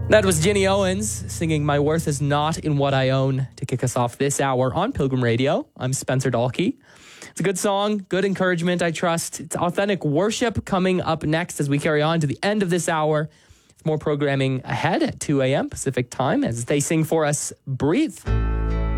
That was Ginny Owens singing My Worth Is Not in What I Own to kick us off this hour on Pilgrim Radio. I'm Spencer Dahlke. It's a good song, good encouragement, I trust. It's authentic worship coming up next as we carry on to the end of this hour. More programming ahead at 2 a.m. Pacific time as they sing for us, Breathe.